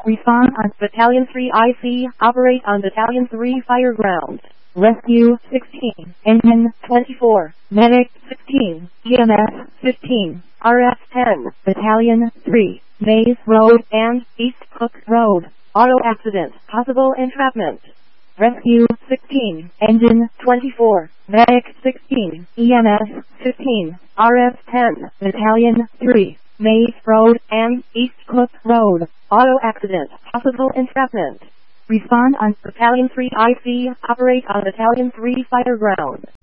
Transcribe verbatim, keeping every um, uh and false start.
Respond on Battalion three I C, operate on Battalion three fire ground. Rescue sixteen, Engine twenty-four, Medic sixteen, E M S fifteen, R F ten, Battalion three Maze Road and East Cook Road. Auto accident, possible entrapment. Rescue sixteen, Engine twenty-four, Medic sixteen, E M S fifteen, R F ten, Battalion three Maze Road and East Cook Road. Auto accident, possible entrapment. Respond on Battalion three I C, operate on Battalion three fire ground.